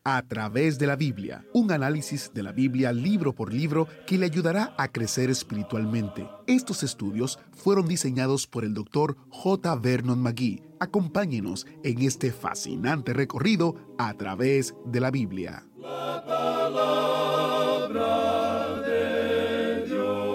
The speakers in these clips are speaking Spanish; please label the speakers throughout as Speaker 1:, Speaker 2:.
Speaker 1: A través de la Biblia, un análisis de la Biblia libro por libro que le ayudará a crecer espiritualmente. Estos estudios fueron diseñados por el Dr. J. Vernon McGee. Acompáñenos en este fascinante recorrido a través de la Biblia.
Speaker 2: La palabra de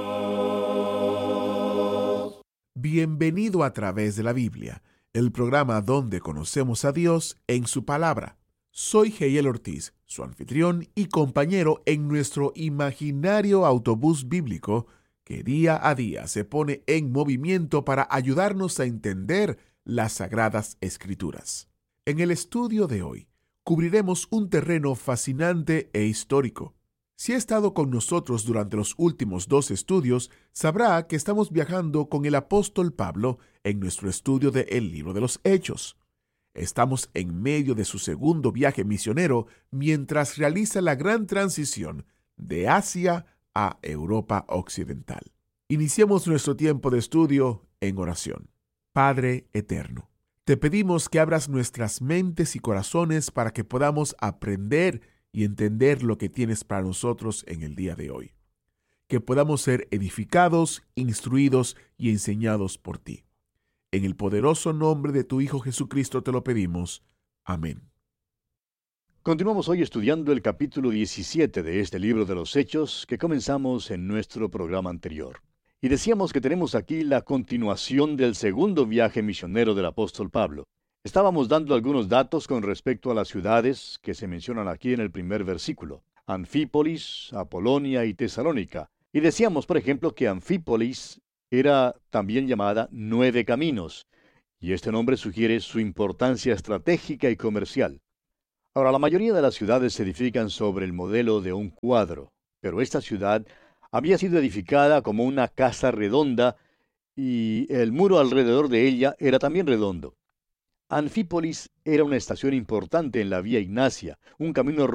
Speaker 2: Dios.
Speaker 3: Bienvenido a Través de la Biblia, el programa donde conocemos a Dios en su palabra. Soy Heiel Ortiz, su anfitrión y compañero en nuestro imaginario autobús bíblico que día a día se pone en movimiento para ayudarnos a entender las Sagradas Escrituras. En el estudio de hoy, cubriremos un terreno fascinante e histórico. Si ha estado con nosotros durante los últimos 2 estudios, sabrá que estamos viajando con el apóstol Pablo en nuestro estudio del libro de los Hechos. Estamos en medio de su segundo viaje misionero mientras realiza la gran transición de Asia a Europa Occidental. Iniciemos nuestro tiempo de estudio en oración. Padre eterno, te pedimos que abras nuestras mentes y corazones para que podamos aprender y entender lo que tienes para nosotros en el día de hoy. Que podamos ser edificados, instruidos y enseñados por ti. En el poderoso nombre de tu Hijo Jesucristo te lo pedimos. Amén.
Speaker 4: Continuamos hoy estudiando el capítulo 17 de este libro de los Hechos que comenzamos en nuestro programa anterior. Y decíamos que tenemos aquí la continuación del segundo viaje misionero del apóstol Pablo. Estábamos dando algunos datos con respecto a las ciudades que se mencionan aquí en el primer versículo: Anfípolis, Apolonia y Tesalónica. Y decíamos, por ejemplo, que Anfípolis era también llamada 9 Caminos, y este nombre sugiere su importancia estratégica y comercial. Ahora, la mayoría de las ciudades se edifican sobre el modelo de un cuadro, pero esta ciudad había sido edificada como una casa redonda y el muro alrededor de ella era también redondo. Anfípolis era una estación importante en la Vía Ignacia, un camino